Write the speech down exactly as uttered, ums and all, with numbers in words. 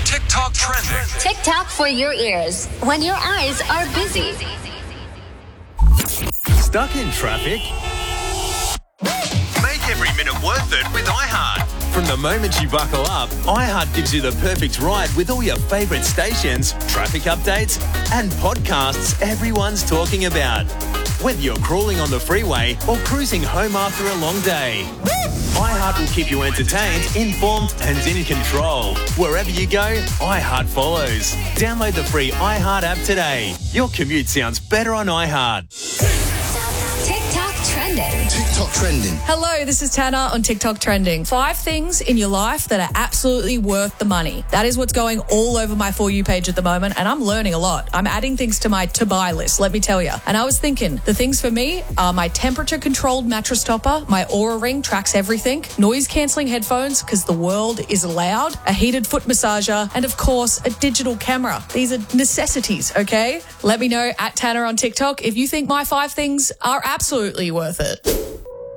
TikTok trending. TikTok for your ears when your eyes are busy. Stuck in traffic? Make every minute worth it with iHeart. From the moment you buckle up, iHeart gives you the perfect ride with all your favourite stations, traffic updates, and podcasts everyone's talking about. Whether you're crawling on the freeway or cruising home after a long day, iHeart will keep you entertained, informed, and in control. Wherever you go, iHeart follows. Download the free iHeart app today. Your commute sounds better on iHeart. TikTok trending. TikTok trending. Hello, this is Tana on TikTok Trending. Five things in your life that are absolutely worth the money. That is what's going all over my For You page at the moment, and I'm learning a lot. I'm adding things to my to-buy list, let me tell you. And I was thinking, the things for me are my temperature-controlled mattress topper, my Aura Ring tracks everything, noise-cancelling headphones because the world is loud, a heated foot massager, and of course, a digital camera. These are necessities, okay? Let me know at Tana on TikTok if you think my five things are absolutely worth it.